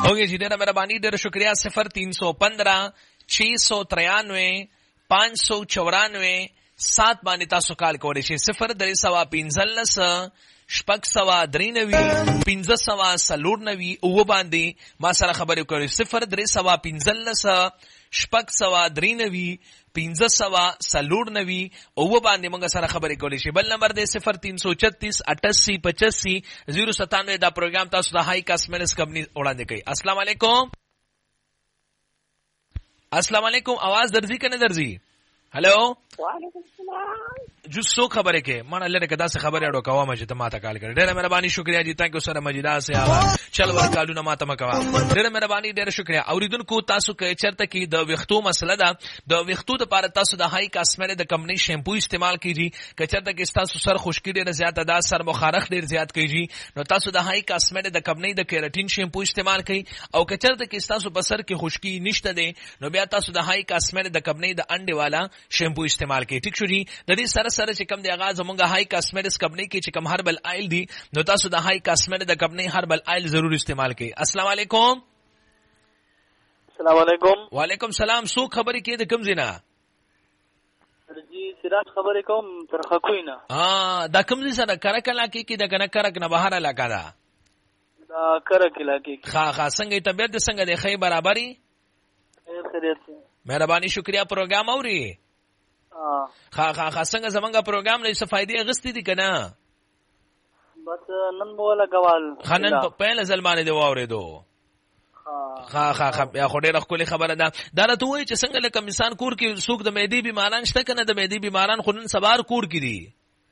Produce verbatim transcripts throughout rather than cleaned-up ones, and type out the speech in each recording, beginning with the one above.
اوکے جی ډیره مهرباني ډیره شکریہ. صفر تین سو پندرہ چھ سو ترانوے پانچ سو چورانوے سات باندې تاسو کال کولی شئ. صفر درې سوه پنځلس شپږ سوه درې نوي پنځه سوه څلور نوي اووه باندې ما سره خبرې کوي. صفر درې سوه پنځلس شپږ سوه درې نوي پنځه سوه څلور نوي اووه باندې موږ سره خبرې کولی شي. بل نمبر دی صفر تین سو چتیس اٹاسی پچاسی زیرو ستانوے. دا پروګرام تاسو د هائی کاسمیټکس کمپنی وړاندې کوي. السلام علیکم. السلام علیکم. आवाज درځي کنه درځي؟ هلو وعلیکم السلام. جو سو خبره کې مانه لره کدا څه خبره اړو کوه مجه ته ماته کال کړ. ډېر مهرباني شکریا جی. تانکو سره مجیدا سے आवाज چل ور کالونه ماته مکوا. ډېر مهرباني ډېر شکریا. اوریدونکو تاسو کې چرته کې د وختو مسله ده. د وختو د لپاره تاسو د هائی کاسمیټ د کمپنی شیمپو استعمال کیږي. کچرته کې تاسو سر خشکی ډېر زیات ده، سر مخارخ ډېر زیات کیږي، نو تاسو د هائی کاسمیټ د کمپنی د کیراټین شیمپو استعمال کړئ. او کچرته کې تاسو په سر کې خشکی نشته ده، نو بیا تاسو د هائی کاسمیټ د کمپنی د انډه والا شیمپو استعمال کړئ. ٹھیک شو جی. د دې سره سره چې کوم دی هغه زمونږ هائی کاسمیټکس کمپنی کې چې کوم هربل آئل دی، نو تاسو د هائی کاسمیټ د کمپنی هربل آئل ضرور استعمال کړئ. السلام علیکم. السلام علیکم. وعلیکم السلام. سو خبرې کې د کوم زینا جی سراج خبرې کوم تر خکوینه. ها دا کوم زی سره کرک علاقې کې د کنه کرک نه بهر علاقه ده. دا کرک علاقې کې. ها ها څنګه طبيعت څنګه د خی برابرۍ؟ خیریت. مهرباني شکریا. پروګرام اوري؟ ها ها ها ها څنګه زمونږ پروګرام له څه فائدې اغستې دي کنه؟ بس نن بوله غوال خنن په پهل ځلمانه دی واورېدو. ها ها ها یا خو ډېره ښکلې خبره ده. دا راته وایي چې څنګه لکه انسان کور کې څوک د معدې بیماران شته که نه؟ د معدې بیماران خو نن سبا کور کې دي.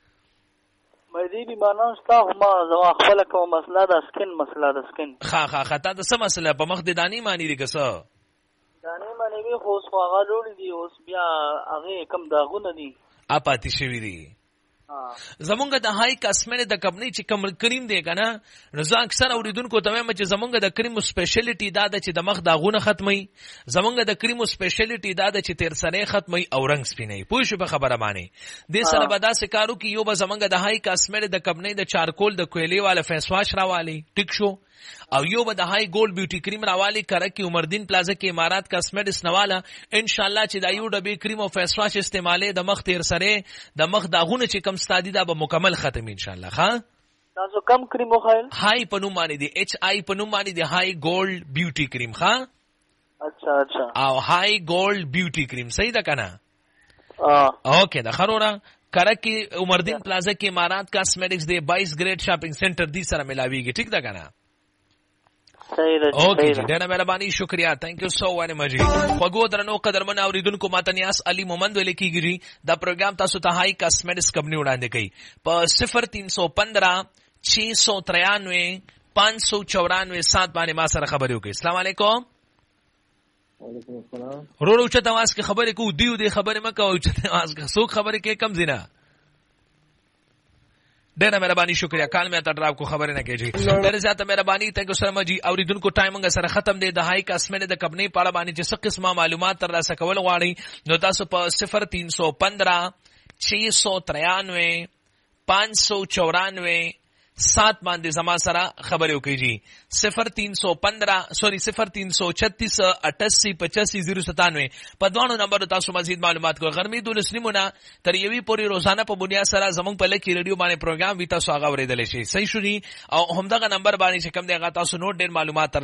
معدې بیماران شته، خو ما زما خپله کومه مسله ده، سکن مسله ده. سکن ها ها ها تا د څه مسله په مخ د دانې معنی دي که څه؟ دانې معنی وي، خو اوس خو هغه لوړې دي، اوس بیا هغې کم داغونه دي اپاتې شوي دي. زمونږ د هائی کاسمیټ د کمپنی چې کوم کریم دی کنه، نو زه اکثر اوریدونکو ته وایم چې زمونږ د کریمو سپیشلیټي دا ده چې د مخ داغونه ختمي، زمونږ د کریمو سپیشلیټي دا ده چې تیر سره ختمي او رنگ سپینوي. پوه شو په خبره باندې؟ دې سره به داسې کارو کې یو به زمونږ د هائی کاسمیټ د کمپنی د چارکول د کویلې والا فیس واش راوالي. ټیک شو. او یو به د هائی ګولډ بیوټي کریم راوالي کرک کې عمردین پلازا کې امارات کاسمیټکس نواله. ان شاء الله چې دا یو ډبې کریم او فیس واش استعمالې د مخ تیر سره د مخ داغونه چې کم ستادي دا به مکمل ختم ان شاء الله. ها تاسو کم کریم وخایل؟ هائی په نوم باندې دی، ایچ آی په نوم باندې دی، هائی ګولډ بیوټي کریم. ها اچھا اچھا. او هائی ګولډ بیوټي کریم صحیح ده کنه؟ ها اوکے دا خروره کرک کې عمردین پلازا کې امارات کاسمیټکس دی، بائیس گریډ شاپینګ سنټر دی سره ملاویږي. ٹھیک ده کنه؟ صحیح ده. اوکے جی ډېره مهرباني شکریا. تhank you so very much. خوږو درنو قدرمن اوریدونکو ماته نیاس علي مومند ویل کیږي. دا پروګرام تاسو ته هائی کاسمیټکس کمپنی وړاندې کوي په صفر تین سو پندرہ چھ سو ترانوے پانچ سو چورانوے سات باندې ما سره خبرې وکړي. السلام علیکم. وعلیکم السلام. ورو ورو چته आवाज کې خبرې کو دیو دې خبرې مکه او چته आवाज کې څوک خبرې کې کم زینا. ډېره مهرباني شکریا. کال مې ته ډراو کو خبرې نه کېږي. ډېره زیاته مهرباني. تاسو سره مجي اوریدونکو ټایمنګ سره ختم دی. د هائی کاسمیټ د کمپنی په اړه باندې چې څه قسمه معلومات ترلاسه کول غواړئ، نو تاسو په صفر تین سو پندرہ چھ سو ترانوے پانچ سو چورانوے سات باندې زما سره خبرې وکړئ جی. صفر تین سو پندرہ سوری صفر تین سو چھتیس اٹاسی پچاسی زیرو ستانوے په دوانو نمبر تاسو مزید معلومات کو. غرمې دولس نیمونه تر یوې پورې روزانه په بنیاد سره زمونږ په لکه ریډیو باندې پروګرام وی تاسو هغه اورېدلی شئ. صحیح شو جی. او همدغه نمبر باندې چې کوم دی هغه تاسو نوٹ ډېر معلومات